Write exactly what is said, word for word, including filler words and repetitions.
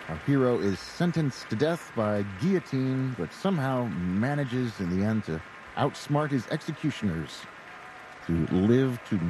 Our hero is sentenced to death by guillotine, but somehow manages in the end to outsmart his executioners to live to